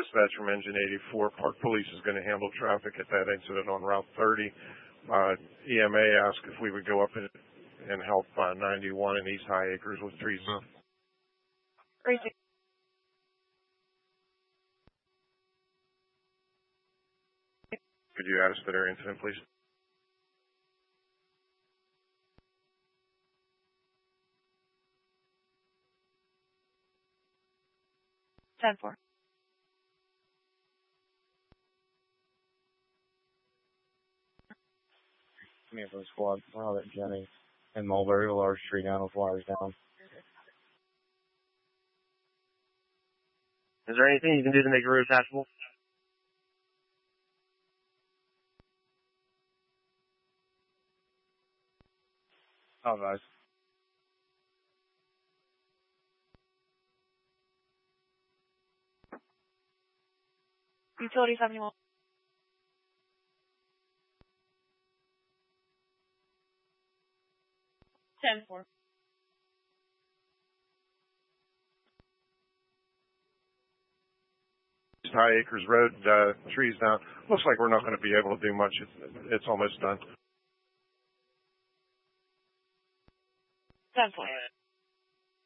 dispatch from Engine 84. Park Police is going to handle traffic at that incident on Route 30. EMA asked if we would go up and help 91 in East High Acres with trees. Crazy. Could you add us to their incident, please? Ten four. Me from the squad. Wow, that Jenny and Mulberry, a large tree down with wires down. Is there anything you can do to make the road passable? Oh, guys. Utility 71. Ten four. East High Acres Road, trees down. Looks like we're not going to be able to do much. It's almost done. 10 4.